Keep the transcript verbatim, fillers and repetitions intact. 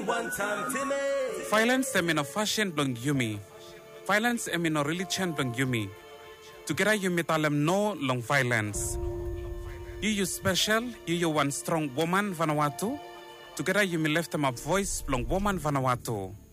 one time Timmy. Violence em in a fashion blong yumi. Violence em in a religion blong yumi. Together yumi talem no long violence. You you special, you you one strong woman Vanuatu. Together yumi left them a voice blong woman Vanuatu.